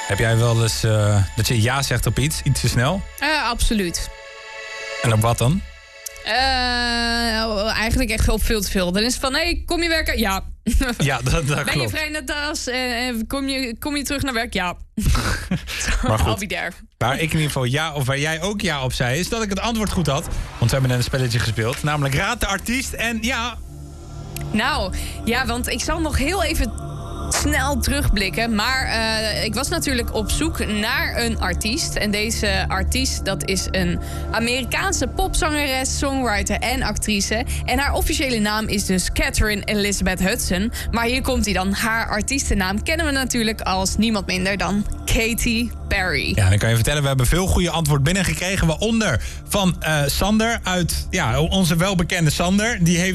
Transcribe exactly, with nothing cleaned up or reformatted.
Heb jij wel eens uh, dat je ja zegt op iets, iets te snel? Uh, absoluut. En op wat dan? Uh, eigenlijk echt op veel te veel. Dan is het van, hé, hey, kom je werken? Ja. Ja, dat, dat ben klopt. Ben je vrij naar thuis? En kom je, kom je terug naar werk? Ja. Maar goed, I'll be there. waar ik in ieder geval ja, of waar jij ook ja op zei, is dat ik het antwoord goed had. Want we hebben net een spelletje gespeeld, namelijk Raad de Artiest. En ja... Nou, ja, want ik zal nog heel even snel terugblikken. Maar uh, ik was natuurlijk op zoek naar een artiest. En deze artiest, dat is een Amerikaanse popzangeres, songwriter en actrice. En haar officiële naam is dus Catherine Elizabeth Hudson. Maar hier komt hij dan. Haar artiestennaam kennen we natuurlijk als niemand minder dan Katy Perry. Ja, dan kan je vertellen, we hebben veel goede antwoord binnengekregen. Waaronder van uh, Sander uit, ja, onze welbekende Sander. Die heeft